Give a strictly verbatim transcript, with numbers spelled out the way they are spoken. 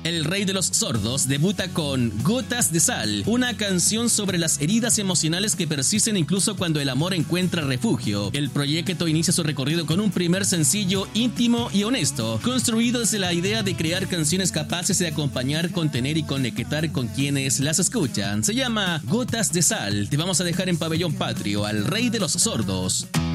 El Rey de los Sordos debuta con Gotas de Sal, una canción sobre las heridas emocionales que persisten incluso cuando el amor encuentra refugio. El proyecto inicia su recorrido con un primer sencillo íntimo y honesto, construido desde la idea de crear canciones capaces de acompañar, contener y conectar con quienes las escuchan. Se llama Gotas de Sal. Te vamos a dejar en pabellón patrio al Rey de los Sordos.